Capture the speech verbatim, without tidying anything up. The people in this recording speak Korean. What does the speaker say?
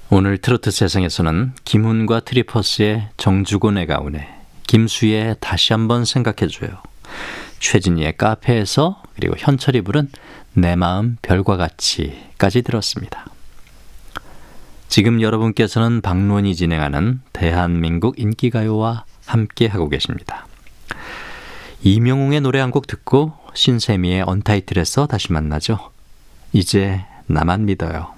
오늘 트로트 세상에서는 김훈과 트리퍼스의 정주고 내가 오네, 김수희의 다시 한번 생각해줘요, 최진희의 카페에서, 그리고 현철이 부른 내 마음 별과 같이까지 들었습니다. 지금 여러분께서는 박론이 진행하는 대한민국 인기가요와 함께하고 계십니다. 이명웅의 노래 한 곡 듣고 신세미의 언타이틀에서 다시 만나죠. 이제 나만 믿어요.